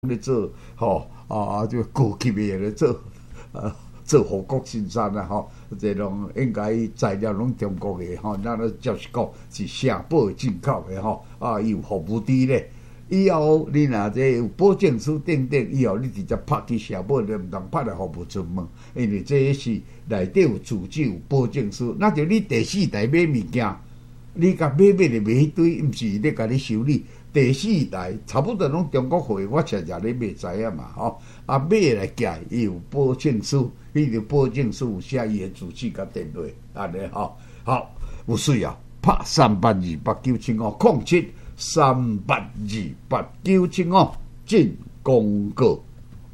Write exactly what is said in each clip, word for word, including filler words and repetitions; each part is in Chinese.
咧做吼啊，就高级的咧做啊，做护国神山啊吼，这拢应该材料拢中国的吼，咱咧就是讲是城堡进口的吼，啊有服务地咧。以后你若这有保证书等等，以后你直接拍去城堡，你毋通拍来服务出门，因为这是内底有自己有保证书，那就你第四代买物件，你甲买买就买一堆，毋是咧甲你修理。第四代差不多拢中国货，我常常咧卖知影嘛吼，啊买来寄伊有保证书，迄个保证书有写伊的住址甲电话，安尼吼，好有需要拍三八二八九七五空七三八二八九七五进广告。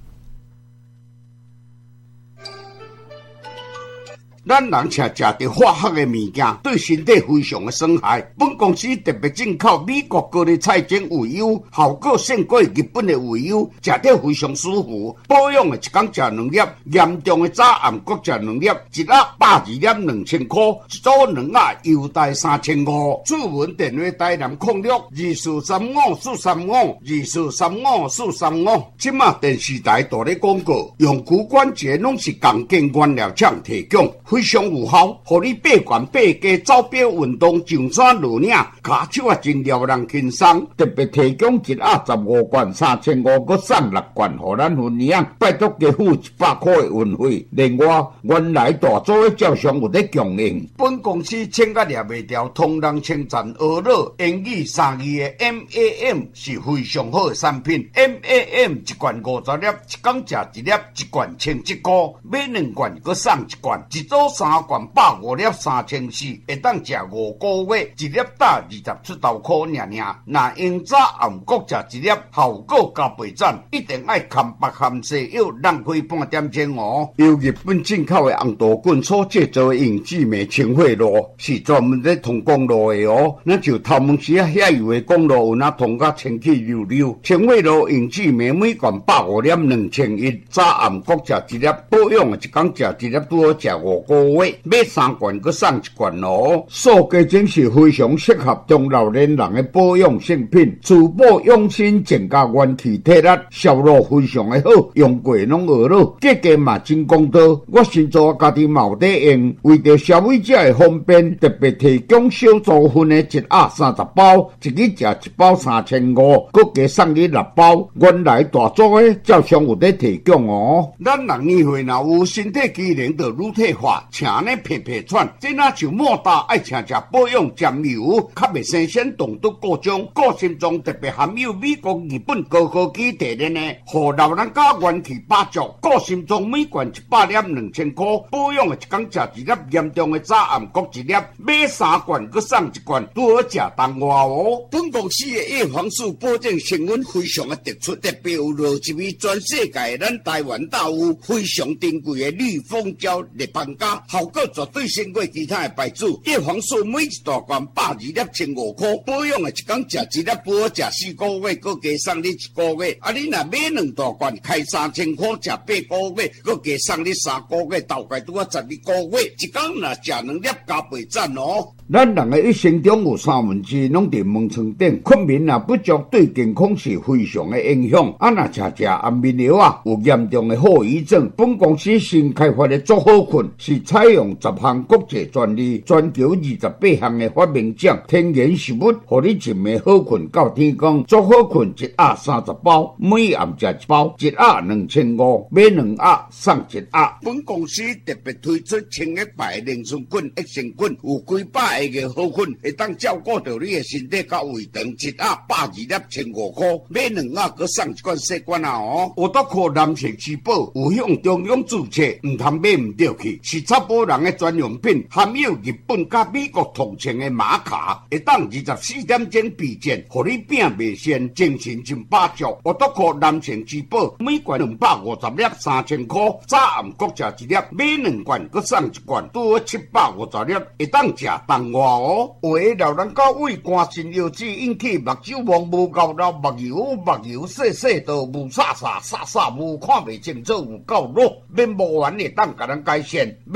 咱人吃食着化学的物件，对身体非常的伤害。本公司特别进口美国高丽菜精鱼油，效果胜过日本的鱼油，食着非常舒服。保养的一天食两粒，严重的早暗各食两粒，一盒百二粒两千块，一组两盒优待三千五。主文电话台南控六二四三五四三五二四三五四三五。即马电视台大咧广告，用骨关节拢是钢筋原料厂提供。非常有效，互你八悬八低走表运动上山落岭，骹手啊真撩人轻松。特别提供一盒十五罐三千五，搁送六罐，互咱分享。拜托加付一百块的运费。另外，原来大组的照相有咧供应。本公司请甲掠袂掉，同人称赞俄乐英语三字的 M A M 是非常好的产品。M A M 一罐五十粒，一天食一粒，一罐千七块，买两罐搁送一罐，一组。三罐百五粒三千四，会当食五个月，一粒打二十出头块尔尔。若用早暗各食一粒，效果加倍赞，一定爱含白含西药，浪费半点钟哦。由日本进口的红豆棍所制造的永志美清血露，是专门在通公路的哦。那就头毛时啊，遐有的公路有那通甲清气溜溜。清血露永志美每罐百五粒两千一，早暗各食一粒，保养的一天食一粒拄好食五个月，买三罐搁送一罐哦。素鸡精是非常适合中老年人的保养性品，滋补养生，增加元气体力，效果非常的好，用过拢学了，价格嘛真公道。我先做家己嘛有在用，为着消费者的方便，特别提供小组分的一盒三十包，一日食一包三千五，搁加送你六包。原来大组的照常有在提供哦。咱人年岁若有身体机能就乳退化，请呢皮皮喘，这哪像莫大爱请食保养沾油，较袂生鲜动毒各种，个性中特别含有美国、日本高科技提炼的，互老人家元气百足。个性中每罐一百粒两千块，保养的一天食一粒，严重的早暗各一粒，买三罐搁送一罐，拄好食当外哦。本公司的叶黄素保证成分非常的突出，特别有落一味全世界咱台湾大有非常珍贵的绿蜂胶立邦加，效果绝对胜过其他的牌子。叶黄素每一大罐百二粒千五块，保养的一天食一粒，拄好食四个月，搁加送你一个月。啊，你若买两大罐，开三千块，食八个月，搁加送你三个月，大概拄啊十二个月。一天若食两粒，加倍赞哦。咱人的一生中有三分之一拢伫门床顶，困眠若不足，对健康是非常的影响。啊，若食食安眠药啊，有严重的后遗症。本公司新开发的足好困，是采用十项国际专利，全球二十八项的发明奖，天然食物，互你一暝好困到天光。足好困一盒三十包，每暗食一包，一盒两千五，买两盒送一盒。本公司特别推出清液牌灵顺菌、益生菌，有几百个嘅好菌，会当照顾到你的身体甲胃肠。一盒百二粒千五块，买两盒搁送一罐细罐啊哦。我都靠男性之宝，有向中央注册，唔通买唔对去，是查甫人的专用品，含有日本甲美国同情的玛卡，会当二十四点钟避震，互你病袂先，精神真百足。我都靠男性之宝，每罐两百五十粒，三千块，早暗各食一粒，买两罐搁送一罐，拄好七百五十粒，会当食当外哦。有的老人家胃肝肾腰子引起目睭盲无够老，目睭目睭细细道雾煞煞煞煞雾，看袂清楚有够弱，免无完会当甲咱改善。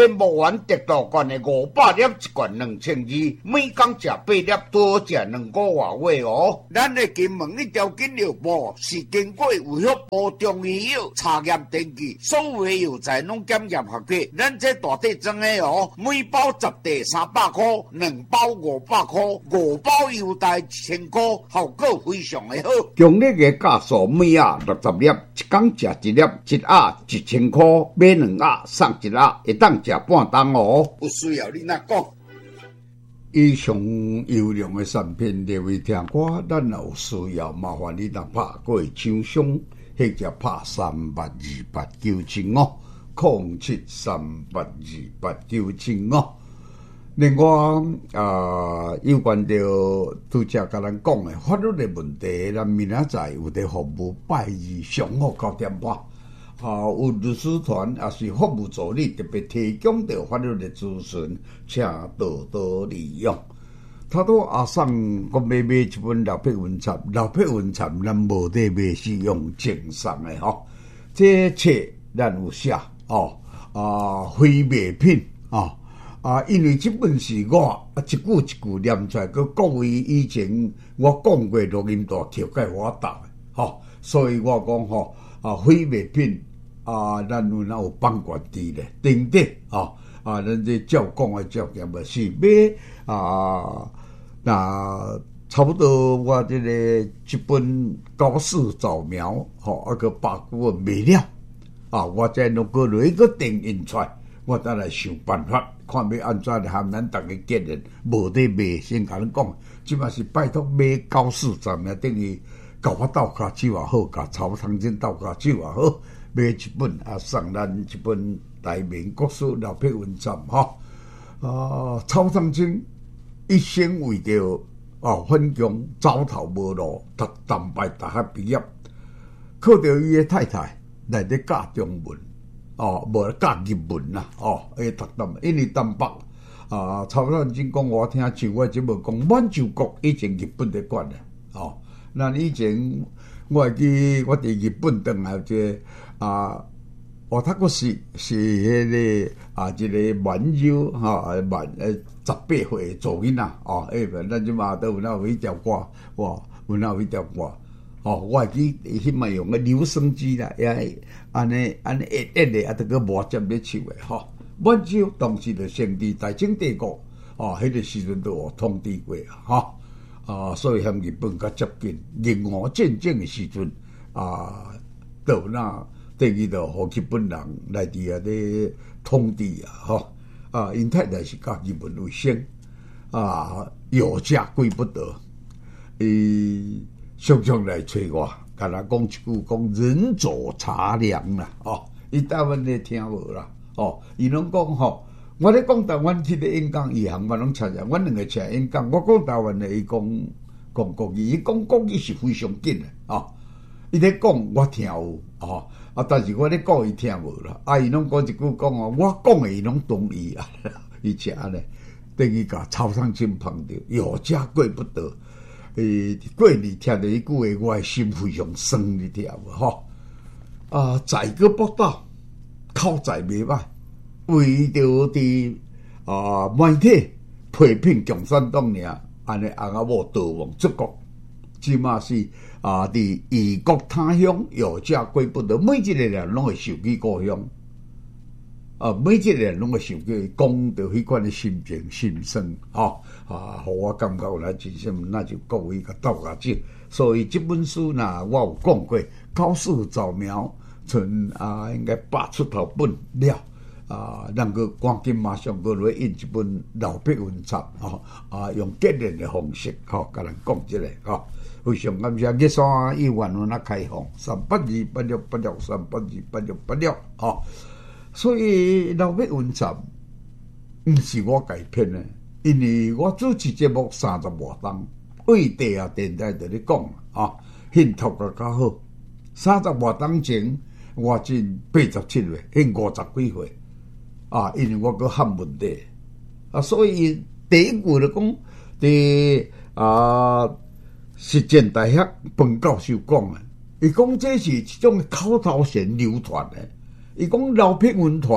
面目丸得到罐的五百粒，一罐两千二，每工食八粒，多食两个外月哦。咱的金门一条金牛部是经过卫福部中医药查验登记，所有的药材拢检验合格。咱这大体装的哦，每包十袋三百块，两包五百块，五包优待一千块，效果非常的好。强烈的价数每盒六十粒，一工食一粒，一盒一千块，买两盒送一盒，会当食半当哦。有需要你哪讲？以上优良的产品，列位听歌，咱若有需要，麻烦你当拍过厂商，或者拍三八二八九七五，零七三八二八九七五。另外，啊，有关着拄则甲咱讲的法律的问题，咱明仔载有伫服务拜二上午九点半。啊，有律师团也是服务助理特别提供着法律的咨询，请多多利用。他都阿送我买买一本老配文册，老配文册咱无得买是用赠送的吼。这册咱有写哦，啊，非卖品啊啊，因为这本是我啊一句一句念出来，佮各位以前我讲过录音带条给我答的吼，所以我讲吼啊，非卖品。啊，咱有哪有帮管地咧？等等啊啊，咱这照讲的照件嘛是买啊，那差不多我这个一本高斯扫描，吼、哦，啊个百股卖了啊，我再弄个落一个定印出来，我再来想办法，看要安怎含咱大家结论，无得卖，先甲咱讲，即嘛是拜托买高斯扫描，等于甲我斗骹手也好，甲曹汤真斗骹手也好。买一本啊，送咱一本台面国书老配文章哈啊，曹长青一生为着啊分疆走投无路，读淡白大学毕业，靠着伊的太太来咧教中文哦，无教日文啦哦，伊读淡，因为淡北啊，曹长青讲我听像我节目讲，满洲国以前日本在管的哦，那以前我会记我伫日本回来这。啊，我读过是是迄个啊，一个满洲哈满呃十八岁做囡仔哦，诶，咱即嘛都有那有一条歌，哇，有那有一条歌，哦，我会记迄嘛用个留声机啦，也安尼安尼一一咧，啊，得个无接咧唱诶吼。满洲当时就成立大清帝国，哦，迄个时阵都有统治过啊，哈啊，所以向日本较接近。日俄战争诶时阵啊，都那。等于就互日本人来伫啊咧统治啊，吼啊，因太太是教日文为生啊，有家归不得，伊常常来找我，甲咱讲一句讲人走茶凉啦，哦，伊台湾咧听无啦，哦，伊拢讲吼，我咧讲台湾去咧演讲，伊行我拢参加，阮两个请演讲，我讲台湾诶，伊讲讲国语，伊讲国语是非常紧诶，哦，伊咧讲我听有，哦。啊！但是我咧讲伊听无啦，啊！伊拢讲一句讲哦，我讲诶伊拢同意啊，伊是安尼，等于甲曹尚清碰着，有家过不得。诶，过年听着伊句话，我诶心非常酸，你听无吼？啊，载歌报道，口才袂歹，为着伫啊媒体批评共产党尔，安尼翁仔某逃亡出国，即嘛是。啊！伫异国他乡有家归不得，每一个人拢会受起故乡。啊，每一个人拢会受起讲到迄款的心情心声，吼啊！互我感觉有来真心，那就各位甲斗下手。所以这本书呐，我有讲过，高数扫描，剩啊应该百出头本了。啊，咱个赶紧马上过来印一本老笔文册，吼啊，用结连的方式，吼，甲咱讲一下，吼。非常感谢，日山医院有那开放三八二八六八六三八二八六八六哦，所以老笔文册毋是我改编的，因为我主持节目三十外档，为地啊电台在咧讲啊，兴头个较好。三十外档前我真八十七岁，现五十几岁啊，因为我个汉文的啊，所以第一句就讲伫啊。实践大学本教授讲的，伊讲这是一种口头禅流传的。伊讲老撇文团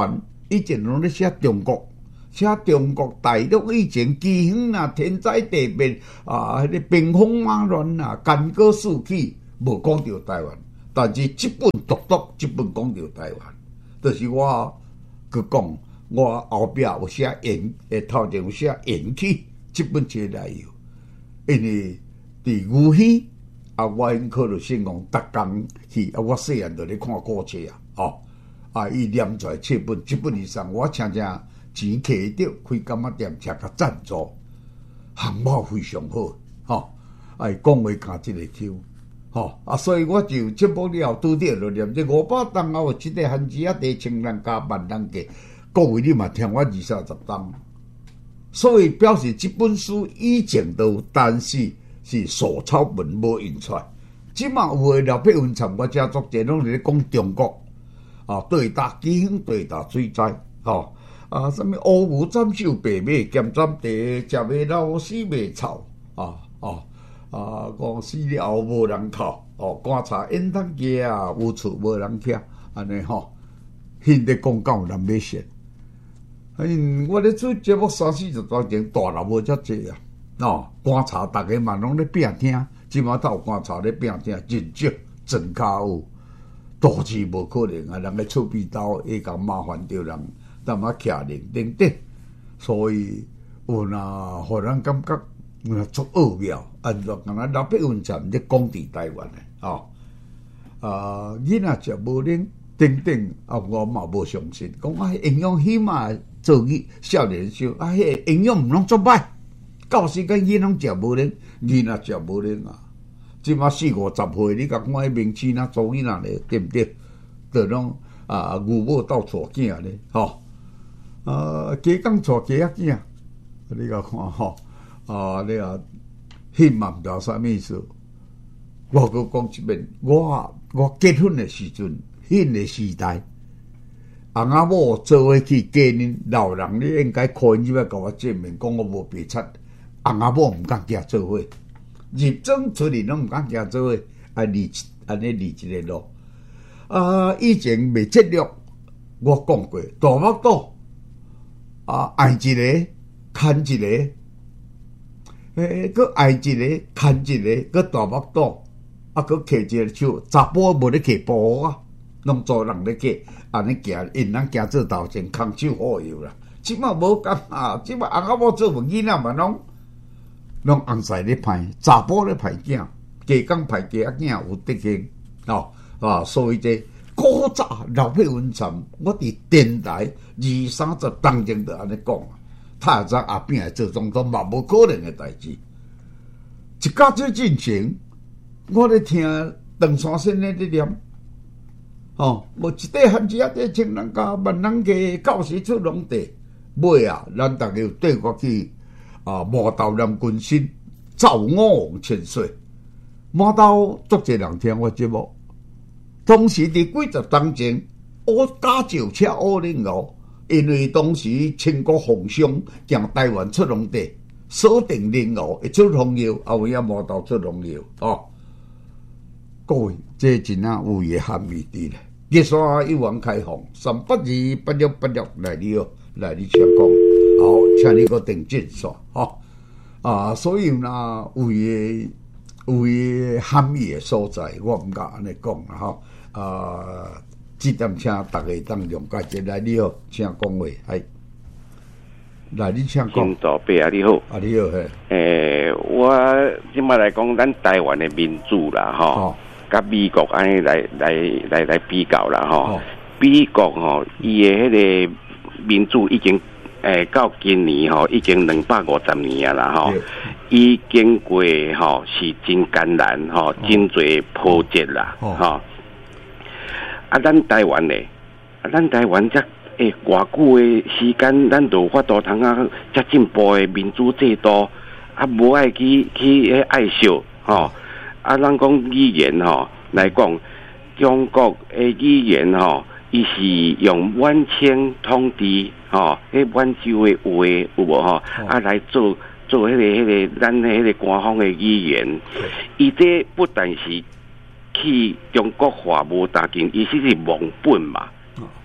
以前拢咧写中国，写中国大陆以前饥荒啊、天灾地变啊、迄个兵荒马乱啊、干戈四起，无讲到台湾。但是这本独独，这本讲到台湾，就是我去讲，我后壁有写延，诶，头前有写延期，这本这内容，因为伫牛墟啊，我已经考虑成功，逐工去啊，我细汉就咧看古册啊，哦，啊，伊念出来册本，这本以上我请请钱摕着开干仔店，请甲赞助，项目非常好，吼、哦，啊，讲话加一个抽。吼、哦、啊，所以我就节目了后拄着就念这五百档啊，有一个番薯啊，地千人加万人计，各位你嘛听我二三十档，所以表示这本书以前都有，但是是手抄本无印出来。即嘛有诶廖碧云参我遮作者拢是咧讲中国啊，对打饥荒，对打水灾，吼、哦、啊，什么乌牛斩首白马，咸斩地，食袂老死袂臭啊啊！啊，讲死了后无人靠，哦，观察烟筒鸡啊，有厝无人徛，安尼吼，现在讲到南美线，嗯，我咧做节目三四十多年，大人无遮济啊，哦，观察大家嘛拢咧拼听，即马头观察咧拼听，真少，真卡有，都是无可能啊，人个厝边头会甲麻烦着人，淡仔徛零等等，所以有若互人感觉。嗯，足奥妙，安怎讲啊？老百姓站咧讲伫台湾诶，吼、哦，啊，囡仔食无灵，等等，啊，我嘛无相信，讲啊，营养起码做去少年少，啊，迄个营养毋拢足歹，到时间囡仔食无灵，囡仔食无灵啊，即马四五十岁，你甲看迄名气那做囡仔咧，对不对？就拢啊，牛母斗带囝咧，吼、哦，啊，鸡公带鸡仔囝，你甲看吼。啊！你啊，迄嘛毋知啥物意思。我佮讲一遍，我我结婚诶时阵，迄个时代，翁仔某做伙去嫁人，老人你应该可以要甲我见面，讲我无白贼。翁仔某毋敢行做伙，入庄出嚟拢毋敢行做伙，啊，离安尼离一个路。啊，以前未节约，我讲过，大目岛啊，爱一个，牵一个。诶，佮爱一个，牵一个，佮大目岛，啊，佮摕一个手，查甫无咧摕布啊，拢做人咧摕，安尼行，因人行做头前，空手好游啦。即马无咁啊，即马翁仔某做囡仔嘛，拢拢红婿咧歹，查甫咧歹囝，家公歹家仔囝有得见，哦啊，所以这古早老配文参，我伫电台二三十当前就安尼讲。他在阿扁来做总统嘛，无可能诶代志。一家子进前，我咧听邓山先生咧念，哦，无一块番薯啊，这千人家万人家，到时出农地，尾啊，咱逐个有缀过去啊，磨豆念军心，造我王千岁。磨豆足侪人听我节目，当时伫几十当前，我驾轿车五零五。因为当时清国皇上将台湾出农地，锁定零五会出农药，后尾磨豆出农药哦。各位，这真啊有伊含义伫咧。日山一往开放，三八二八六八六来你哦，来你请讲。好，请你个定正线吼啊，所以呢，有伊有伊含义诶所在，我毋敢安尼讲啦吼啊。这点请大家当谅解，一来你好，请讲话，系来你请讲。 金大伯啊，你好， 啊你好，嘿， 诶、欸，我即摆来讲，咱台湾的民主啦，吼、哦，甲美国安尼来来来来比较啦，吼、哦，美国吼，伊的迄个民主已经诶、欸、到今年吼，已经两百五十年啊啦，吼、哦，已经过吼是真艰难吼，哦、真侪波折啦，吼、哦。哦啊，咱台湾咧，啊，咱台湾则诶，偌久诶时间，咱就法度通啊，遮进步诶民主制度，啊，无爱去去迄爱惜吼，啊，咱讲语言吼来讲，中国诶语言吼，伊是用满清统治吼，迄满洲诶话有无吼，啊来做做迄个迄个咱迄个官方诶语言，伊这不但是。去中国化无大劲，伊是是忘本嘛，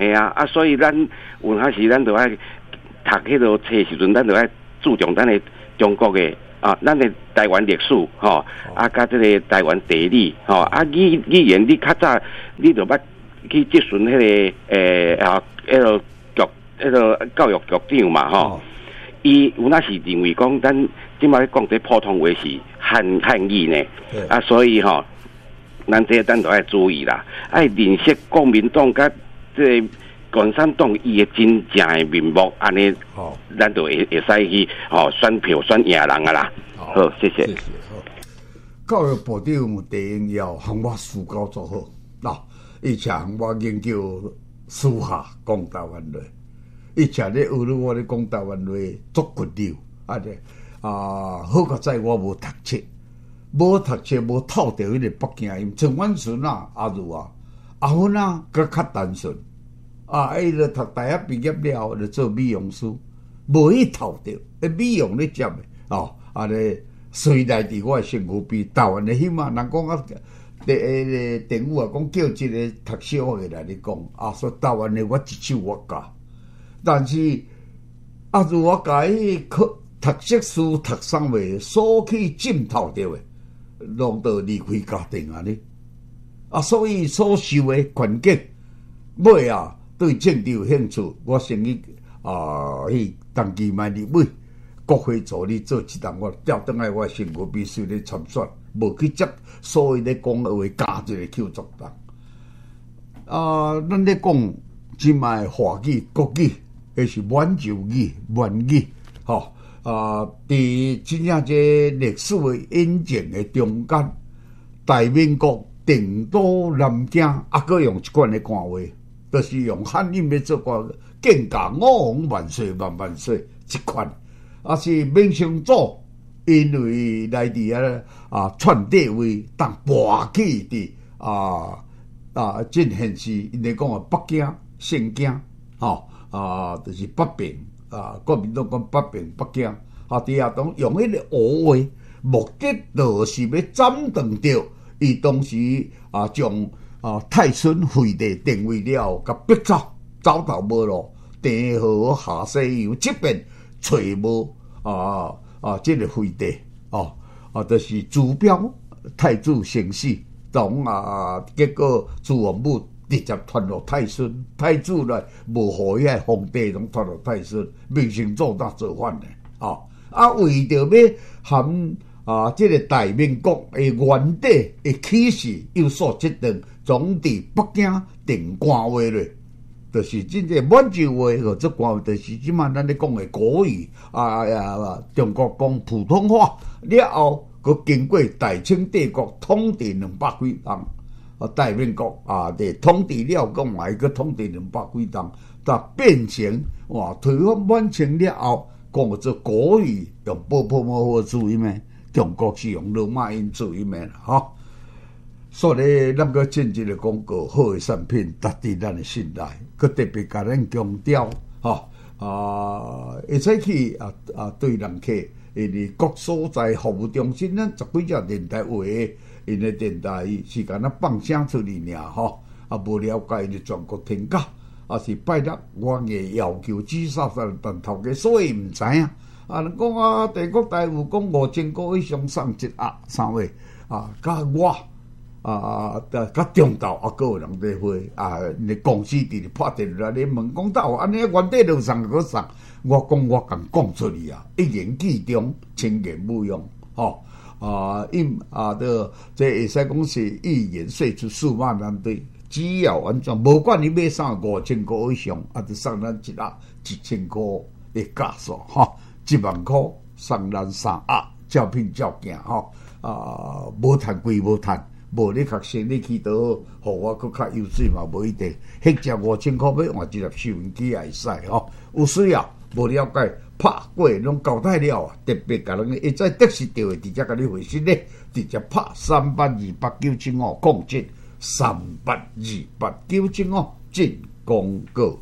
系啊，啊，所以咱有阵时咱就爱读迄个册时阵，咱就爱注重咱的中国的啊，咱的台湾历史吼、哦，啊，甲这个台湾地理吼、哦，啊语语言你较早你就捌去接顺迄个诶啊，迄个局迄个教育局长嘛吼，伊、哦、有那是认为讲咱即摆讲这普通话是汉汉语呢，啊，所以吼、哦，咱这咱都爱注意啦，爱认识国民党甲这个共产党伊的真正的面目，安尼，哦，咱就会会使去吼选票选赢人啊啦。好，好谢谢。谢谢。 教育部长陈英耀向我思考做好，嗱，伊且向我研究书下讲台湾话，伊且咧学了我咧讲台湾话足骨溜，啊咧啊，好个在我无读册，无读册无透着迄个北京音，像阮孙啊阿如啊阿芬啊，佮较单纯。啊！伊就读大学毕业了，就做美容师，无去透着。诶，美容咧接诶，哦，啊咧，随来伫我诶身躯边，台湾诶起码人讲啊，第诶电话啊讲叫一个读小学来咧讲，啊，说台湾诶我一手我教，但是啊，如我甲伊考读硕士、读啥话，所去浸透着诶，拢到离开家庭啊咧，啊，所以所受诶环境，尾啊。对政治有兴趣，我先去啊去当期卖立委，国会助理做一档，我调转来我身躯必须咧参选，无去接所谓咧讲话加一个口作档。啊，咱咧讲即卖华语、国语，迄是满洲语、闽语，吼啊！伫真正这历史的演进的中间，大民国定都南京，啊，搁用一款的官话。就是用汉音来做个建家五皇万岁万万岁一款，啊是民生组因为来伫啊啊串地位当跋起伫啊啊真现时因来讲啊北京、新疆，吼啊就是北平啊，国民党讲北平、北京，啊伫下当用迄个俄话，目的就是要斩断掉伊当时啊将。啊！泰孙废帝定位了，甲逼走，走投无路，地河下西洋，即边找无啊啊！即、这个废帝哦啊，就是朱标太子姓死，当啊，结果朱王母直接传落泰孙，太子来无互伊个皇帝，拢传落泰孙，明成祖当做反的啊！啊，为着要含啊，即、这个大民国的原底的起始有所决定。总伫北京定官话咧，就是真正满洲话和这官话，就是即满咱咧讲的国语啊呀，中国讲普通话了后，佮经过大清帝国统治两百几年，啊，大民国啊，伫统治了，佮埋佮统治两百几年，但变成哇，推翻满清了后，讲做国语用波波摩佛注音咩？中国是用罗马音注音咩啦，吼。所以，咱个进一个广告，好的产品值得咱的信赖，佮特别甲咱强调，吼啊，会使去啊啊对人客，因为各所在服务中心，咱十几只电台话，因的电台是敢若放声出去尔，吼啊无了解就全国停假，啊是拜六我嘅要求至少三顿头家，所以毋知影啊，人讲啊，帝国大有讲五千个以上送一盒，三位啊，甲我。啊，甲中道啊，各有人在会啊，你公司伫咧拍电话来，你问讲到安尼原底就送个送，我讲我敢讲出去啊，一言既中，千言勿用，吼、哦、啊，因啊的这会使讲是一言说出驷马难对，只要安怎，无管你买啥五千块以上，啊，就送咱一盒一千块的价数，吼、哦，一万块送咱三盒，照片照镜，吼、哦、啊，无趁贵无趁。无你学生你去倒，互我搁较优势嘛，无一定。迄只五千块要换一粒收音机也会使吼，有需要无了解，拍过拢交代了啊。特别甲人一再得失到的，直接甲你回信咧，直接拍三八二八九七五空七三八二八九七五进广告。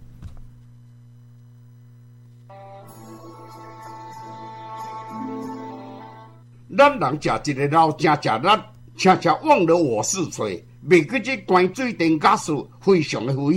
咱人食一个老正食力。恰恰忘了我是谁，每个这关水电假事非常的危险，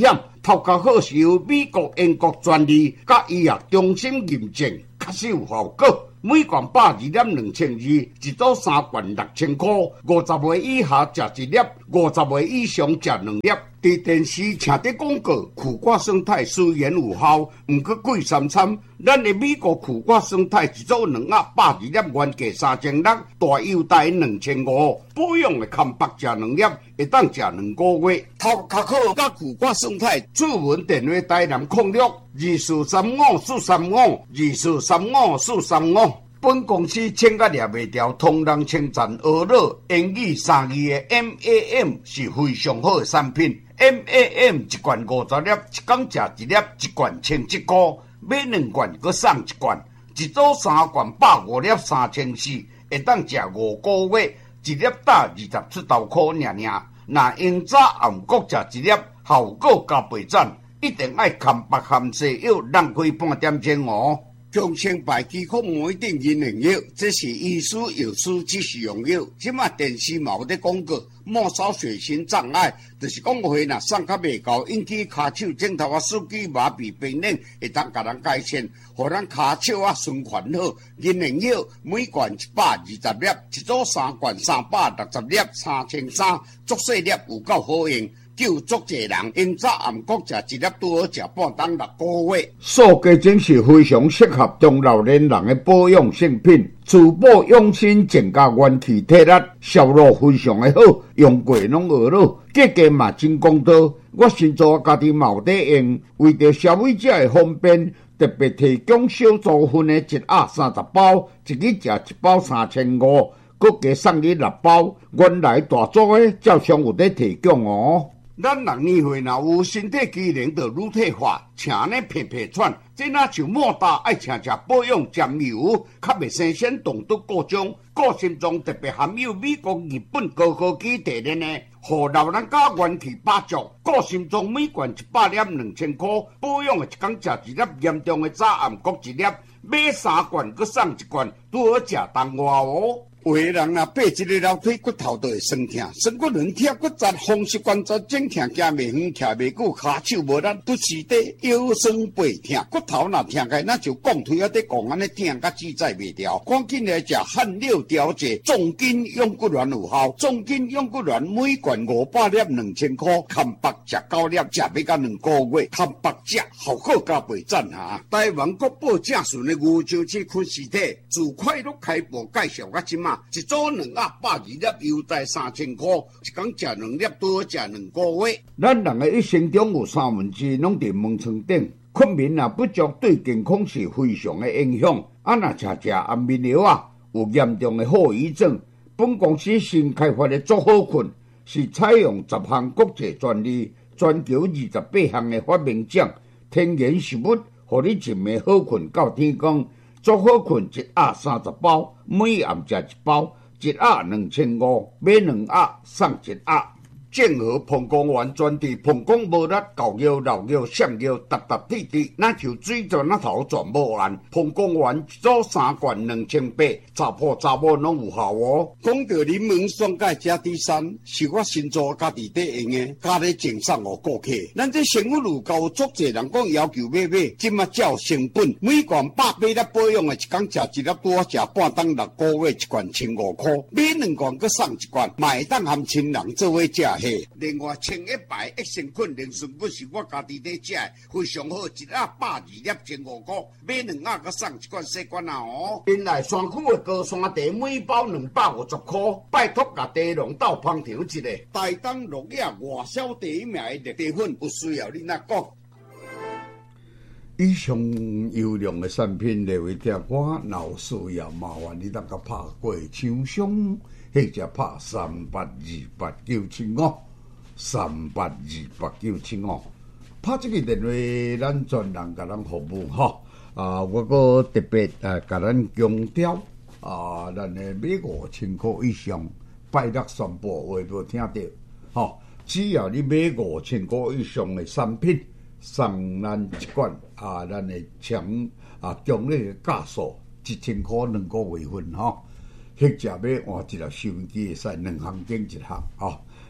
头壳好是由美国、英国专利，甲医药中心验证，确实有效果。每罐百二粒两千二，一组三罐六千块。五十岁以下食一粒，五十岁以上食两粒。伫电视请的广告，苦瓜生态虽然有效，毋过贵三餐。咱的美国苦瓜生态一组两盒百二粒，原价三千六，大优待两千五。保养的康白食两粒，会当食两个月。头壳好甲苦瓜生态，主文电话台南控六二四三五四三五二四三五四三五。本公司请甲掠袂掉，同人称赞俄乐英语三字的 M A M 是非常好的产品。M A M 一罐五十粒，一工食一粒，一罐千七块，买两罐佮送一罐，一组三罐百五粒三千四，会当食五个月，一粒打二十出头块尔尔。若用早暗晡食一粒，效果加倍赞，一定爱含白含西药，浪费半点钟哦。强生牌肌壳膜一定银灵药，这是医师药师指示用药。即马电视嘛有咧广告，末梢血型障碍，就是讲话若送较袂够，引起骹手指头啊、手指麻痹、病人会当甲人改善，互咱骹手啊循环好。银灵药每罐一百二十粒，一组三罐三百六十粒，三千三，足细粒有够好用。救足侪人，因早暗晡食一粒，拄好食半当六个月。塑胶精是非常适合中老年人的保养性品，除保养心增加元气体力，销路非常的好，用过拢学了，价格嘛真公道。我先做家己嘛有在用，为着消费者的方便，特别提供小组分的一盒三十包，一日食一包三千五，佮加送你六包。原来大组的照常有在提供哦。咱人年岁若有身体机能就乳退化，请呢皮皮喘，这若像莫大爱请食保养沾油，较袂生鲜动毒各种，个性中特别含有美国、日本高科技提炼呢，互老人家元气百足。个性中每罐一百粒两千块，保养的一工食一粒，严重的早暗晡一粒，买三罐佮送一罐，拄好食当外哦。有的人若爬一个楼梯，骨头就会酸痛，酸骨软痛、骨折、风湿关节整痛，行袂远，徛袂久，骹手无力，拄时底腰酸背痛，骨头若痛开，那就讲腿啊，得讲安尼痛甲自在袂掉。赶紧来食汗六调节，重筋养骨丸有效。重筋养骨丸每罐五百粒，两千块，看白食九粒，食要到两个月，看白食效果加倍赞哈。台湾国宝正顺的牛樟翅昆实体，自快乐开播介绍到即马。一组两盒百二粒，优待三千块，一工食两粒，拄好食两个月。咱人的一生中有三分之一拢伫门床顶，困眠啊不足对健康是非常的影响。啊，若食食安眠药啊，有严重的后遗症。本公司新开发的足好困，是采用十项国际专利，全球二十八项的发明奖，天然食物，互你一暝好困到天光。足好困一盒三十包，每暗食一包，一盒两千五，买两盒送一盒。正和膀胱丸专治膀胱无力、狗腰、老腰、上腰、搭搭滴滴，那就水泉那头全无完。膀胱丸一组三罐两千八，查甫查某拢有效哦。讲到柠檬酸钙加 D 三，是我新做家己在用的，家咧赠送互顾客。咱这生活路高足侪人讲要求买买，即马照成本，每罐百八粒保养的，一工食一粒拄好食半当六个月，一罐千五块，买两罐佮送一罐，买当含亲人做伙食。另外，清一排益生菌灵顺骨是我家己在食的，非常好，一盒百二粒千五块，买两盒佮送一罐细罐啊哦。原来山区的高山茶每包两百五十块，拜托甲茶农斗捧场一下，台东落叶外销第一名的茶粉，有需要你哪讲？以上优良的产品，列为听我若有需要，麻烦你当甲拍过厂商，或者拍三八二八九七五，三八二八九七五，拍这个电话，咱专人甲咱服务哈。啊，我个特别啊，甲咱强调啊，咱的买五千块以上，拜六宣布话都听到，吼，只要你买五千块以上的产品。送咱一罐啊，咱的强啊强烈的价数一千块两个月份吼，或者要换一条收音机会使两项拣一项吼。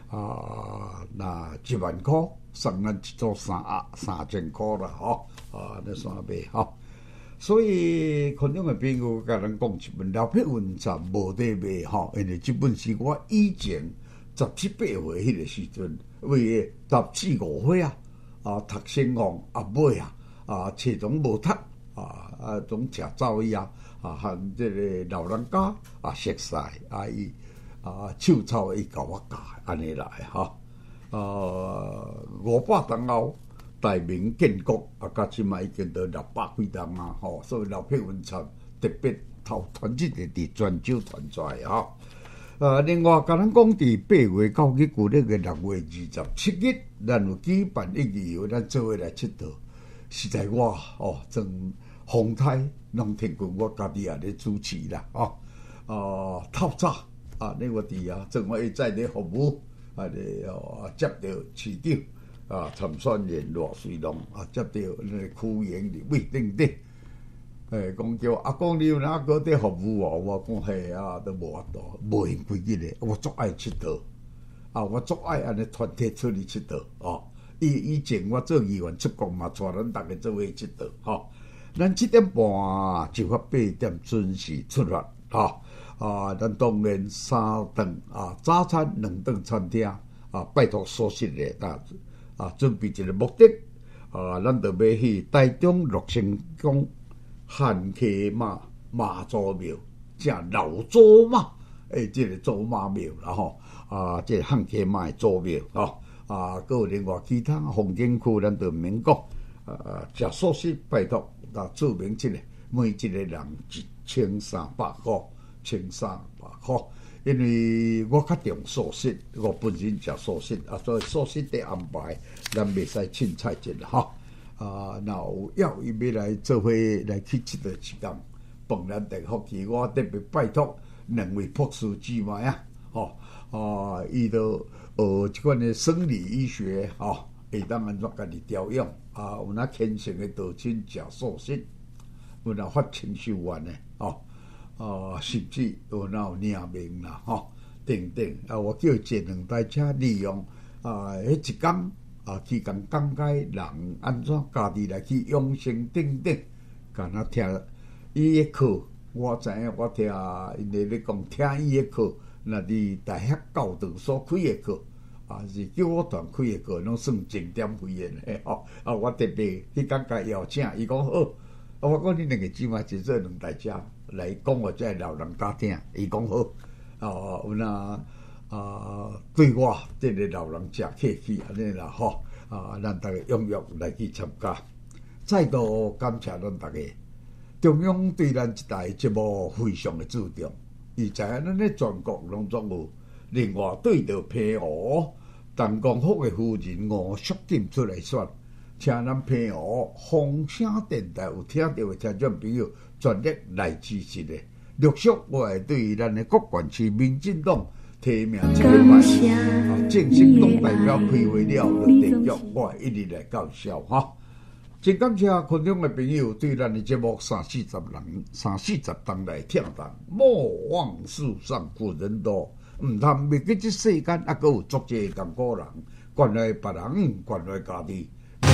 啊，那一万块送咱一组三啊三千块啦，吼啊，那三倍吼。所以群众的朋友甲咱讲一本老撇文章无得卖吼，因为这本是我以前十七八岁迄个时阵，为十四五岁啊，啊读先王啊买啊，啊册总无读啊啊总食走伊啊，啊和这个老人家啊熟识啊伊啊手抄伊甲我教安尼来哈，啊五百年后。大明建国啊，到即卖已经到六百几人啊，吼，所以老撇文章特别头团结的伫泉州团出来哈。呃，另外，甲咱讲伫八月到去旧历的六月二十七日，咱有举办一个游，咱做伙来佚佗。实在我哦，真风台拢听过我家己也咧主持啦，哦，哦，透早啊，那我伫啊，正我一在咧服务啊，咧哦接到市长。啊，参选人罗水龙啊，接到那个区员里喂等等，诶，讲叫阿公你有哪个在服务哦？我讲系啊，都无法度，无闲规日咧，我足爱佚佗，啊，我足爱安尼团体出去佚佗哦。以以前我做议员出国嘛，带咱大家做伙佚佗吼。咱七点半就发八点准时出发吼。啊，咱当然三顿啊，早餐两顿餐厅啊，拜托所信的大。啊，准备一个目的，啊，咱就要去台中六星宫汉溪马妈祖庙，正老祖妈，诶，这个祖妈庙啦吼，啊，这个汉溪马的祖庙吼，啊，还有另外其他风景区，咱就免讲，啊，食素食拜托，啊，注明这个每一个人一千三百块，千三百块。因为我较重素食，我本身食素食，啊，所以素食的安排，咱袂使凊彩进啦，吼。啊，然后要伊要来做伙来去佚佗一天，帮咱订福气，我特别拜托两位博士姊妹啊，吼，啊，伊都学即款的生理医学，吼，会当安怎家己调养，啊，有那虔诚的道亲食素食，有那发清修院的，吼。哦，甚至有那有领名啦，吼，等等啊！我叫这两台车利用啊，迄一工啊，去共讲解人安怎家己来去养生等等，敢若听伊的课，我知影我听因咧咧讲听伊的课，那伫大学教堂所开的课，啊是叫我团开的课，拢算正点费的吼。啊，我特别去讲解邀请，伊讲好，啊，我讲你两个姊妹就做两台车。来讲我这老人家听，伊讲好，啊，有那啊对我这个老人家客气安尼啦吼，啊，咱大家踊跃来去参加，再度感谢咱大家。中央对咱这台节目非常的注重，而且咱咧全国拢总有。另外对着平湖陈光福的夫人吴淑金出来选，请咱平湖风声电台有听到的听众朋友。全力来支持的，陆续我会对咱的各县市民进党提名这个办，啊，正式党代表开会了，就订约我会一直来介绍哈。真感谢群众的朋友对咱的节目三四十人、三四十档来听谈，莫忘世上古人多，唔通灭记这世间还佫有足济同个人，关爱别人，关爱家己。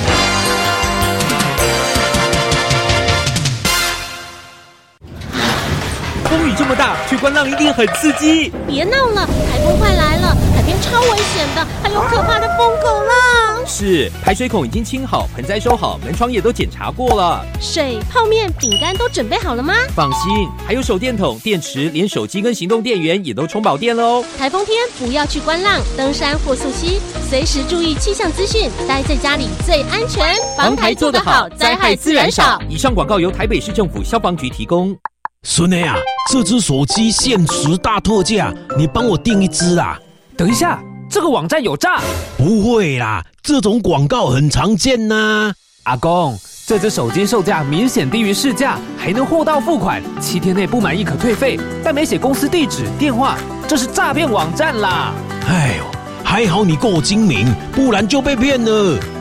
风雨这么大，去观浪一定很刺激。 别闹了，台风快来了，海边超危险的，还有可怕的疯狗浪。 是，排水孔已经清好，盆栽收好，门窗也都检查过了。 水、泡面、饼干都准备好了吗？ 放心，还有手电筒、电池，连手机跟行动电源也都充饱电了哦。 台风天不要去观浪、登山或溯溪，随时注意气象资讯，待在家里最安全。防台做得好，灾害自然少。 以上广告由台北市政府消防局提供。 孙内啊，这只手机限时大特价，你帮我订一只啊！ 等一下，这个网站有诈？ 不会啦，这种广告很常见呐、啊。 阿公，这只手机售价明显低于市价，还能货到付款，七天内不满意可退费，但没写公司地址、电话，这是诈骗网站啦！ 哎呦，还好你够精明，不然就被骗了。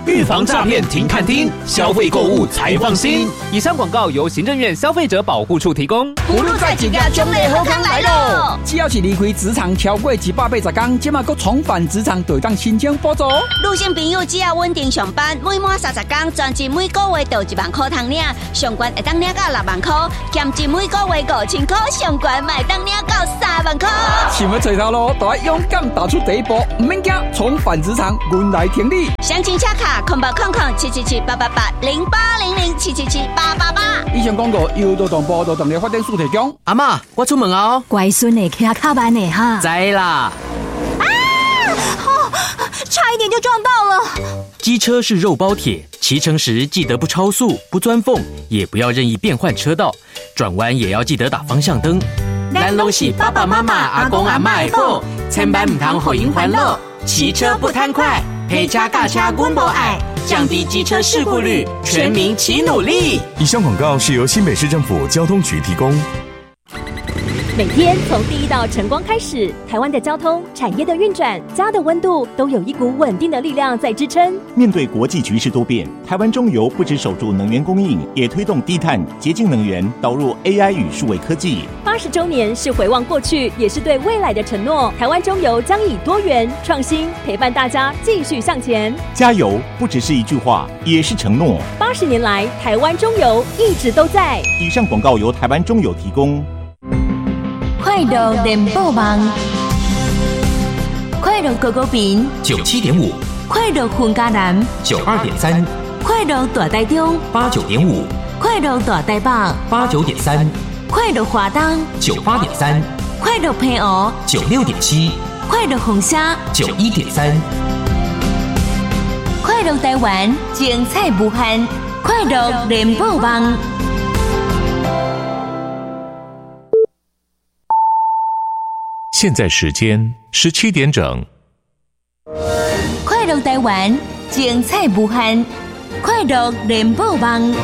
预防诈骗停看听，消费购物才放心。 以上广告由行政院消费者保护处提供。 葫芦菜一家奖励好康来咯！只要是离开职场超过一百八十天，即马搁重返职场，就当申请补助。 女性朋友只要稳定上班，每满三十天，专辑每个月就一万块通领，上悬会当领到六万块，兼职每个月五千块，上悬卖当领到三万块。 想要找头路，就要勇敢踏出第一步，唔免惊，重返职场，阮来挺你。 详情请卡空八空空七七七八八八零八零零七七七八八八。 以上广告由劳动部劳动力发展署提供。 阿嬷，我出门啊哦。 乖孙的骑卡慢的哈。 知啦。 啊！哦，差一点就撞到了。 机车是肉包铁，骑乘时记得不超速、不钻缝，也不要任意变换车道，转弯也要记得打方向灯。 咱拢是爸爸妈妈、阿公阿嬷的宝，千万唔通互因烦恼。骑车不贪快，陪车驾车阮无爱，降低机车事故率，全民齐努力。 以上广告是由新北市政府交通局提供。 每天从第一道晨光开始，台湾的交通、产业的运转、家的温度，都有一股稳定的力量在支撑。 面对国际局势多变，台湾中油不只守住能源供应，也推动低碳、洁净能源，导入 A I 与数位科技。 八十周年是回望过去，也是对未来的承诺。台湾中油将以多元、创新陪伴大家继续向前。 加油不只是一句话，也是承诺。 八十年来，台湾中油一直都在。 以上广告由台湾中油提供。 快乐联播网，快乐狗狗饼九七点五， 快乐混家南九二点三， 快乐大台中八九点五， 快乐大台北八九点三， 快乐华东九八点三， 快乐平湖九六点七， 快乐红虾九一点三， 快乐台湾精彩无限，快乐联播网。 现在时间十七点整。 快乐台湾，精彩无限，快乐联播网。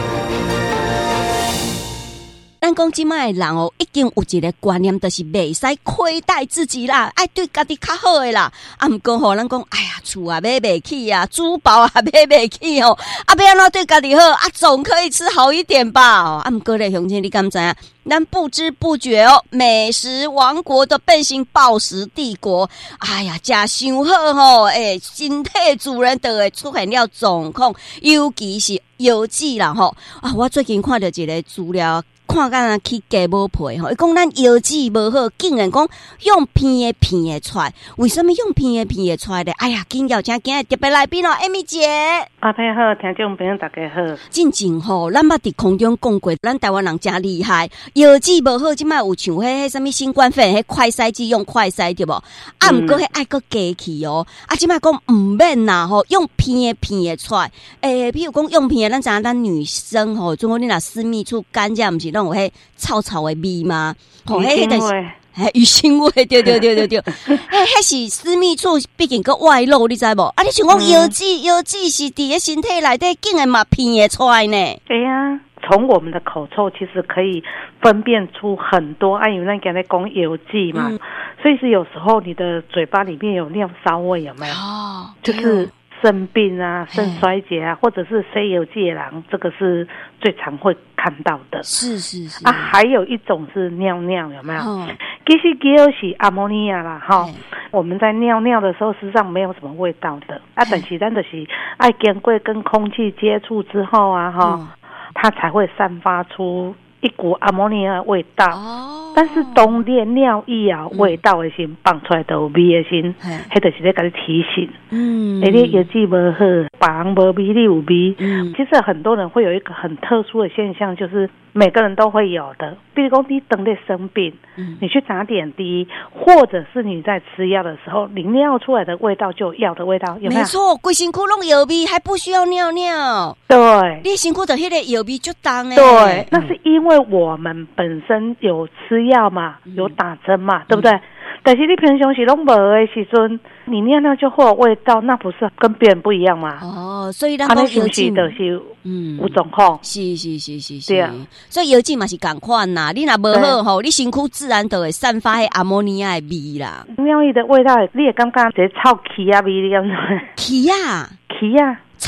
咱讲即摆的人哦，已经有一个观念，就是袂使亏待自己啦，爱对家己较好的啦。啊，毋过吼，咱讲，哎呀，厝啊买袂起啊，珠宝啊买袂起哦，啊，要安怎对家己好？啊，总可以吃好一点吧？啊，毋过咧，乡亲，你敢知影？咱不知不觉哦，美食王国的变形暴食帝国，哎呀，食伤好吼，诶，身体主人就会出现了状况，尤其是腰子啦吼。啊，我最近看到一个资料。看干那去鸡无皮吼，伊讲咱腰子无好，竟然讲用片的片的出来，为什么用片的片的出来的？哎呀，今要请今日特别来宾哦，艾米姐。 阿太好，听众朋友大家好。 真正吼，咱捌伫空中讲过，咱台湾人真厉害，腰子无好，即摆有像迄迄什么新冠肺炎，迄快筛剂用快筛对无？啊，毋过迄爱个加去哦，啊，即摆讲毋免啦吼，用片的片的出来。诶，譬如讲用片的，咱知影咱女生吼，总共你若私密处干这毋是拢有迄臭臭的味吗？ 吼，迄个是。 哎，鱼腥味，对对对对对，哎，迄是私密处，毕竟个外露，你知无？啊，你像讲腰子，腰子是伫个身体内底，竟然嘛片会出来呢？ 对呀、啊，从我们的口臭其实可以分辨出很多，啊，因为咱刚才讲腰子嘛、嗯，所以是有时候你的嘴巴里面有尿骚味，有没有？哦，就是肾病啊、肾衰竭啊，或者是西油介囊，这个是最常会看到的。 是是是啊，还有一种是尿尿，有没有？哦、其实就是阿摩尼亚啦，哈。我们在尿尿的时候，事实上没有什么味道的。啊，但是咱就是爱经过跟空气接触之后啊，哈、嗯，它才会散发出一股阿摩尼亚的味道。哦。但是当练尿液啊，味道的时放出来都有味的时，迄就是在给你提醒。嗯。你的腰子不好，别人无味，你有味。嗯。其实很多人会有一个很特殊的现象，就是每个人都会有的。比如说你等在生病，嗯，你去打点滴，或者是你在吃药的时候，你尿出来的味道就有药的味道，有没有？ 没错，规身躯拢药味，还不需要尿尿。 对， 你身躯的迄个药味就重诶。 对，那是因为我们本身有吃药嘛，有打针嘛，嗯、对不对？但是你平常时拢无的时阵，你尿尿就会有味道，那不是跟别人不一样吗？ 哦，所以咱讲腰子就是嗯有状况， 是是是是是，对啊，所以腰子嘛是同款啦。你若无好吼，你身躯自然就会散发迄阿摩尼亚的味啦。 尿液的味道，你也感觉一个臭气啊味，你感觉？ 气啊， 气啊。 臭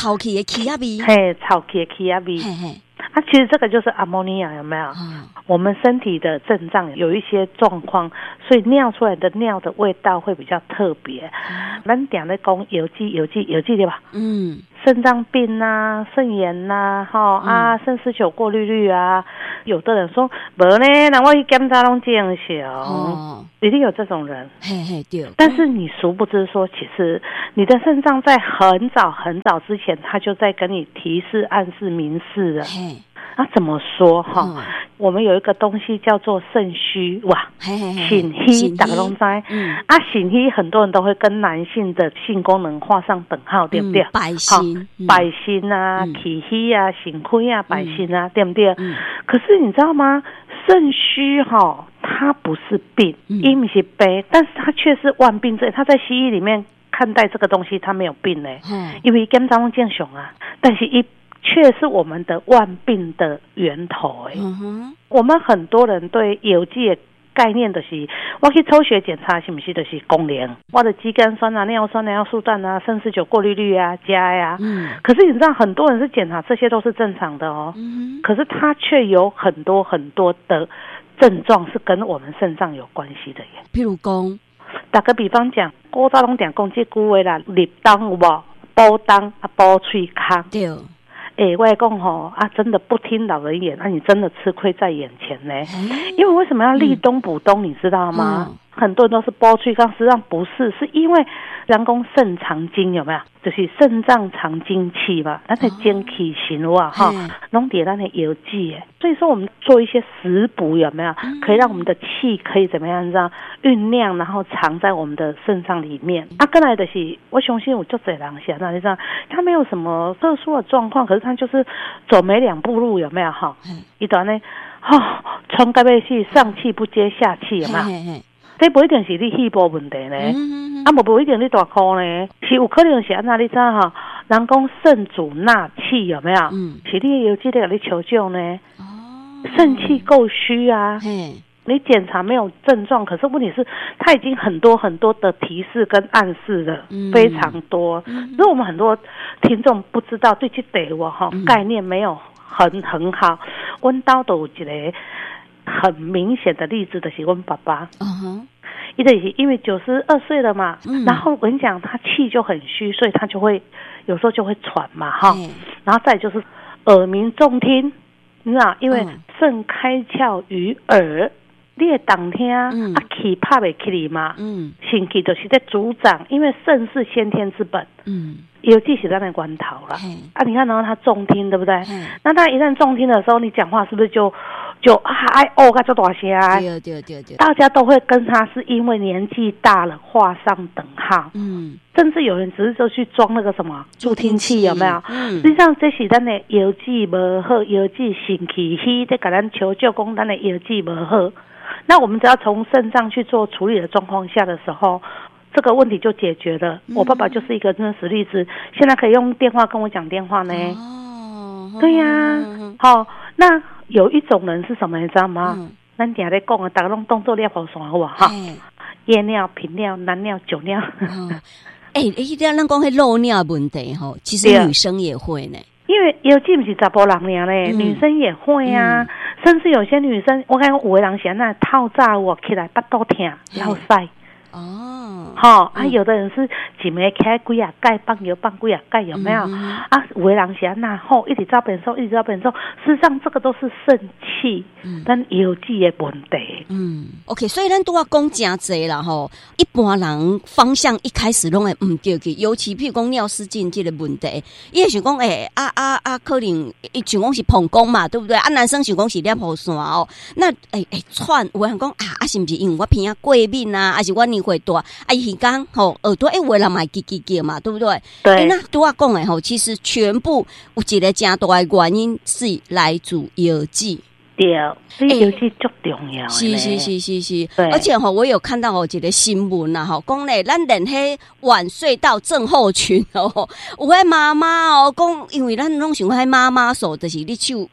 臭气的气啊味， 嘿，臭气的气啊味。 嘿嘿。 啊，其实这个就是阿莫尼亚，有没有？嗯、我们身体的症状有一些状况，所以尿出来的尿的味道会比较特别。咱讲的讲有机、有机、有机对吧？嗯，肾脏病啊、肾炎呐、啊，哈、嗯、啊，肾丝球过滤率啊，有的人说无呢，那我去检查拢正常，哦，一定有这种人。 嘿嘿对。 但是你殊不知说，其实你的肾脏在很早很早之前，它就在跟你提示、暗示、明示了。嘿。那、啊、怎么说哈、嗯？我们有一个东西叫做肾虚哇，肾虚，大家都知道。嗯，啊，肾虚很多人都会跟男性的性功能画上等号，对不对？ 百心， 百心啊，气虚啊，肾亏啊，百心啊，对不对？嗯。可是你知道吗？肾虚哈，它不是病，因不是病，但是它却是万病之。它在西医里面看待这个东西，它没有病嘞，嗯，因为跟张健雄啊，但是一。却是我们的万病的源头哎、嗯，我们很多人对有机的概念的是，我去抽血检查是不是就是功能，我的肌酐酸啊、尿酸、尿素氮啊、肾丝球过滤率啊、加呀、啊，嗯，可是你知道很多人是检查这些都是正常的哦，嗯，可是他却有很多很多的症状是跟我们肾脏有关系的耶， 譬如讲， 打个比方讲，古早拢讲讲这句话啦，立冬有无？补冬啊，补喙康， 对。 哎、欸，我来讲吼啊，真的不听老人言，那、啊、你真的吃亏在眼前呢。嗯、因为为什么要立冬补冬，你知道吗？嗯、很多人都是补喙康，实际上不是，是因为人讲肾藏精有没有？就是肾脏藏精气嘛，咱的精气神哇哈，弄点咱的有机耶。所以说我们做一些食补有没有？可以让我们的气可以怎么样这样酝酿，然后藏在我们的肾脏里面。啊，跟来的是我相信我就这两下，那就这样，他没有什么特殊的状况，可是他就是走没两步路有没有哈？一段呢，哈，从该背去上气不接下气有没有？嘿嘿嘿这不一定是你肺部问题呢，嗯、啊，无不一定你大哭呢，是有可能是安那你知道哈？人讲肾主纳气有没有？嗯，是你有记得给你求救呢？哦，肾气够虚啊，嗯，你检查没有症状，可是问题是它已经很多很多的提示跟暗示了，嗯、非常多。嗯，所以我们很多听众不知道对这点我哈概念没有很很好。我家都有一个很明显的例子，就是我爸爸。嗯哼。一个因为九十二岁了嘛，嗯、然后我跟你讲，他气就很虚，所以他就会有时候就会喘嘛，哈、嗯。然后再就是耳鸣重听，你知道，因为肾开窍于耳，你会当听、嗯、啊，气拍袂起你嘛，嗯，肾气就是在主掌，因为肾是先天之本，嗯。尤其是在那关头了，啊，你看，然后他重听，对不对？那他一旦重听的时候，你讲话是不是就就啊哎哦，他就大声？ 对对对对， 大家都会跟他是因为年纪大了画上等号，嗯，甚至有人只是就去装那个什么助听器，有没有？嗯，实际上这是咱的腰肌不好，腰肌肾气虚，在给咱求救讲咱的腰肌不好。那我们只要从肾脏去做处理的状况下的时候。这个问题就解决了。我爸爸就是一个真实例子，现在可以用电话跟我讲电话呢。哦，对呀、啊，好、哦。那有一种人是什么，你知道吗？咱底下在讲啊，大家拢当做尿泡酸好不好？哈，夜尿、频尿、男尿、酒尿。 哎、欸，一定要咱讲迄漏尿问题吼，其实女生也会呢。 因为尤其不是查甫人俩嘞，女生也会啊。嗯、甚至有些女生，我看有的人是那透早我起来巴肚疼、落屎。哦，好、哦、啊、嗯！有的人是一暝开几啊盖放油放几啊盖，有没有？嗯、啊，有的人是安那吼，一直照本收，一直照本收。事实上，这个都是肾气，嗯，但有机的问题。 嗯 ，OK， 所以咱都要讲真济啦吼。一般人方向一开始拢会唔对去，尤其譬如讲尿失禁这个问题，伊会想讲诶啊啊啊，可能伊想讲是膀胱嘛，对不对？啊，男生想讲是尿泡酸哦。那诶诶，喘，有人讲啊啊，是不是因为我鼻啊过敏啊，还是我年岁大？啊，伊讲吼耳朵诶，有人嘛叽叽叫嘛，对不对？ 对。 欸、那拄仔讲诶吼，其实全部有一个真大的原因是来自药剂。 对，所以药剂足重要。 是是是是是。而且吼，我有看到吼一个新闻啊，吼讲咧，咱连迄晚睡到症候群哦，有迄妈妈哦，讲因为咱拢想迄妈妈手，就是你手用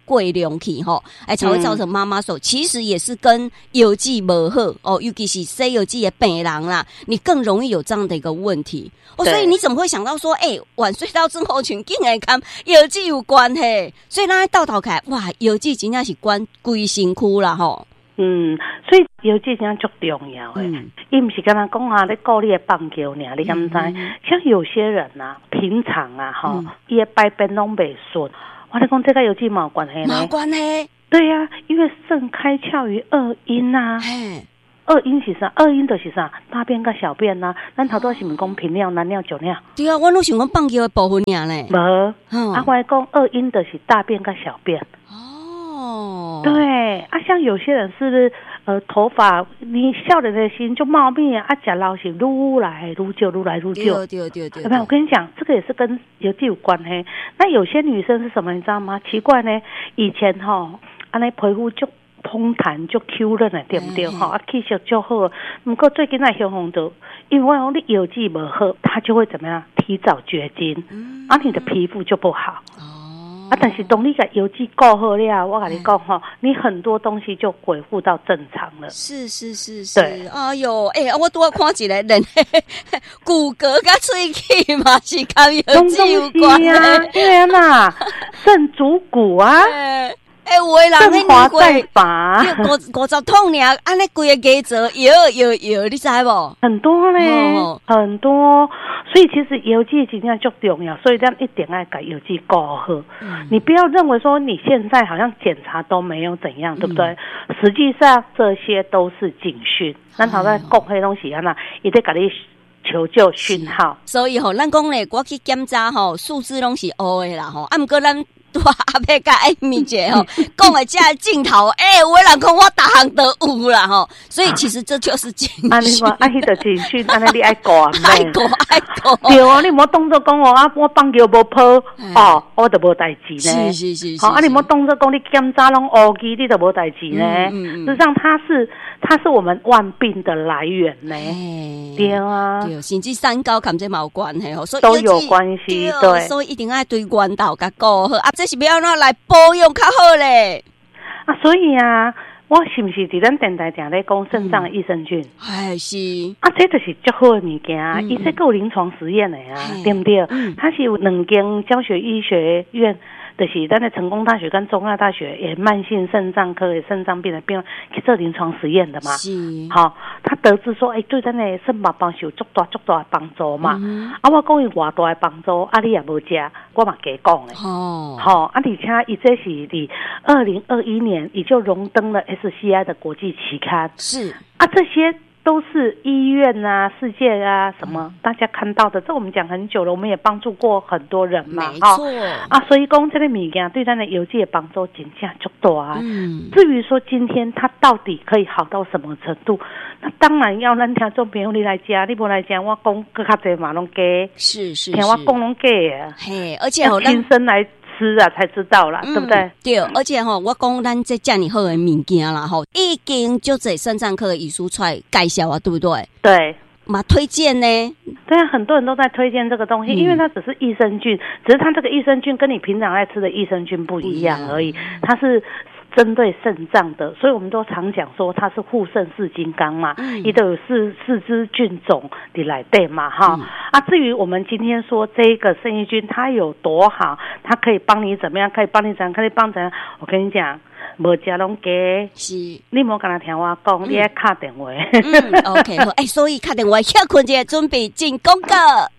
过量去吼，哎才会造成妈妈手，嗯、其实也是跟邮寄不好哦，尤其是西邮寄的病人啦，你更容易有这样的一个问题哦。所以你怎么会想到说，哎、欸，晚睡到症候群竟然跟邮寄有关嘿？所以咱倒头看，哇，邮寄真正是关规身躯啦吼。 嗯，所以邮寄真足重要诶，伊毋是跟他讲啊，你顾你的棒球尔，你敢知？嗯、像有些人啊，平常啊，哈、嗯，伊的排便拢袂顺，我咧讲这个邮寄冇关系呢， 冇关系。 对呀、啊，因为肾开窍于二阴啊，二阴是啥？二阴就是啥？大便跟小便呐、啊，咱头拄是毋讲频尿、男尿、酒尿？ 对啊，我拢想讲棒球的部分尔咧。 无，嗯、啊，我讲二阴就是大便跟小便。哦，对啊，像有些人是不是呃头发，你少年的心就茂密啊，啊，食老是愈来愈少，愈来愈少。 对对对对。 有没有？我跟你讲，这个也是跟邮寄有关系。那有些女生是什么，你知道吗？奇怪呢，以前哈，安尼皮肤就通弹就 Q 润的，对不对？哈、嗯，啊，气色就好。不过最近在形容的，因为我讲你邮寄不好，它就会怎么样？提早绝经，嗯、啊，你的皮肤就不好。啊，但是当你把邮寄顾好了，我跟你讲哈，你很多东西就恢复到正常了。 是是是是，对，哎呦，哎、欸，我拄看一个人骨骼跟喙齿嘛是跟邮寄有关的， 因为嘛，肾主骨啊。 哎，有的人振华在拔， 五五十桶尔，安尼规个家做摇摇摇，你知无？ 很多嘞，哦、很多。所以其实邮寄真正足重要，所以咱一定要把邮寄顾好。嗯、你不要认为说你现在好像检查都没有怎样，嗯、对不对？实际上这些都是警讯。咱头在讲迄东西啊那，伊在甲你求救讯号。 所以吼、喔，咱讲咧，我去检查吼，数字拢是黑的啦吼，啊，毋过咱。哇，阿伯甲艾米姐吼，讲的这镜头，哎、欸，有的人讲我大行都有啦吼，所以其实这就是警讯。 啊，你看，啊，迄个警讯，安尼你爱顾啊， 爱顾爱顾。 对哦，你莫当作讲哦，啊，我棒球无跑，哦，我就无代志呢。 是是是是。 好，啊，你莫当作讲你检查拢乌鸡，你就无代志呢。嗯嗯。实际上，它是它是我们万病的来源呢。对啊。 对，甚至三高跟这有关系吼，所以都有关系。对， 所以一定要对源头甲顾好啊。这是要哪来保养较好咧？ 啊，所以啊，我是不是伫咱电台常咧讲肾脏益生菌？ 哎，是啊，这就是足好的物件，伊这个有临床实验的啊，对不对？嗯，它是有两间教学医学院。就是咱的成功大学跟中亚大学也慢性肾脏科的肾脏病的病人去做临床实验的嘛，是，好、哦，他得知说，哎、欸，对咱的肾宝宝是有足大足大的帮助嘛，嗯、啊，我讲伊偌大的帮助，啊，你也无食，我嘛加讲的，哦，好、哦，啊，而且伊这是伫二零二一年，也就荣登了 S C I 的国际期刊， 是， 啊，这些。都是医院啊、世界啊什么，大家看到的，这我们讲很久了，我们也帮助过很多人嘛， 没错、 哦、啊，所以讲这个物件对咱的邮寄的帮助真正足大啊。嗯，至于说今天它到底可以好到什么程度，那当然要咱听众朋友你来讲，你不来讲，我讲更较侪嘛拢假， 是是， 听我讲拢假啊， 嘿，而且要亲身来。吃啊才知道啦，嗯、对不对？ 对，而且吼、喔，我讲咱这这么好的物件啦，吼，已经就这肾脏科的医师出来介绍啊，对不对？ 对， 嘛推荐呢？ 对啊，很多人都在推荐这个东西，嗯、因为它只是益生菌，只是它这个益生菌跟你平常在吃的益生菌不一样而已，它是。针对肾脏的，所以我们都常讲说它是护肾四金刚嘛，伊、嗯、都有四四支菌种的来对嘛哈、嗯、啊。至于我们今天说这个肾益菌它有多好，它可以帮你怎么样，可以帮你怎样，可以帮怎样？我跟你讲，无食拢假， 是你莫跟他听我讲，嗯、你要打电话。 嗯 ，OK， 好，哎、欸，所以打电话休困者准备进广告。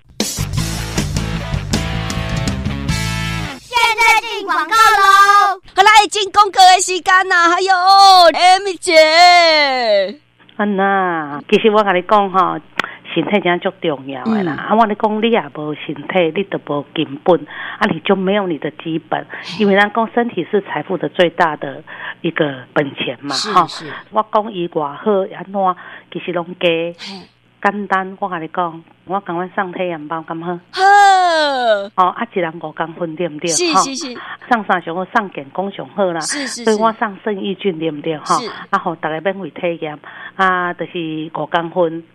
现在进广告喽！ 好啦，进广告的时间啦，还有艾米姐。 啊那，其实我跟你讲哈，身体真正足重要的啦。嗯、啊，我跟你讲，你也无身体，你都无根本，啊，你就没有你的基本。因为咱讲身体是财富的最大的一个本钱嘛，哈。我讲伊偌好安怎，其实拢假。简单，我跟你讲，我赶快上体验包，咁好。 好。 哦，啊，一人五公分对不对？ 是是是。 上啥上好，上健康上好啦。 是是是。 所以我上肾益菌对不对？哈。 是。 啊，互大家免费体验，啊，就是五公分，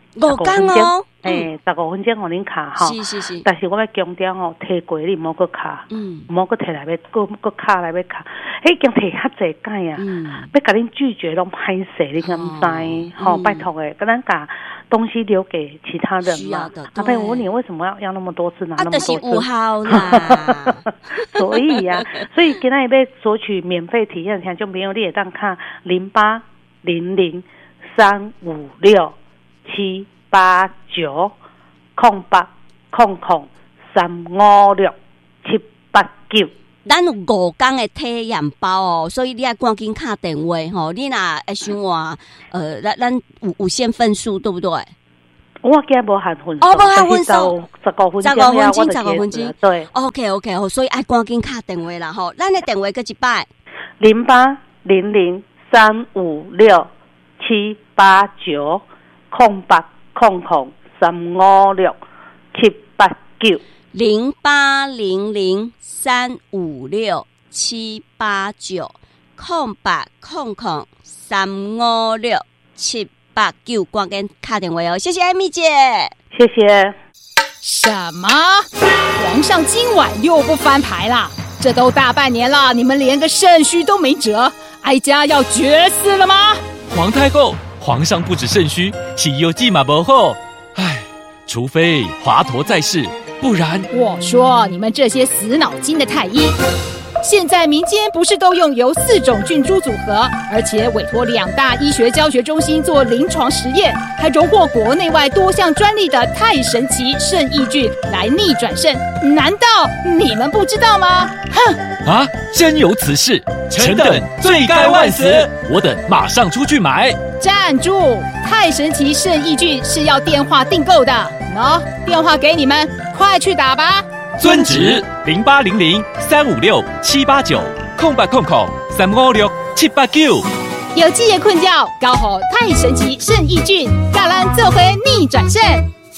五天哦， 诶，十五分钟互恁卡吼。 是是是。 但是我要强调吼，摕过你莫搁卡，嗯，莫搁摕来要搁搁卡来要卡，迄已經摕遐濟解啊，嗯，要甲恁拒絕攏歹勢，你敢唔知？吼，拜託誒，跟咱把東西留給其他人嘛。阿伯，我問你為什麼要要那麼多次拿那麼多次？ 啊，就是有效啦。 所以呀、啊，所以今仔日要索取免費體驗，聽眾朋友你會當看零八零零三五六七八九空八空空三五六七八九。 咱有五天的体驗包哦，所以你要趕緊打電話吼，你若會想話，呃，咱咱有有限分數，對不對？ 我今日無限分數， 哦，無限分數， 十五分鐘， 十五分鐘，十五分鐘， 對。 OK OK，好，所以愛趕緊打電話啦吼，咱的電話擱一擺， 零八零零三五六七八九空八空空三五六七八九。 零八零零三五六七八九空八空空三五六七八九，赶緊打電話哦！謝謝艾米姐， 謝謝。 什麼？皇上今晚又不翻牌啦？這都大半年了，你們連個腎虛都沒轍，哀家要絕嗣了嗎？ 皇太后，皇上不止腎虛，西遊記嘛不好。唉，除非華佗在世。不然， 我說你們這些死腦筋的太醫，現在民間不是都用由四種菌株組合，而且委託兩大醫學教學中心做臨床實驗，還榮獲國內外多項專利的太神奇腎益菌來逆轉腎，難道你們不知道嗎？哼！ 啊，真有此事！臣等罪該萬死，我等馬上出去買。 站住！太神奇腎益菌是要電話訂購的，喏，電話給你們，快去打吧。 遵旨，零八零零三五六七八九空八空空三五六七八九。 有季節困覺，搞好太神奇腎益菌，甲咱做回逆轉腎。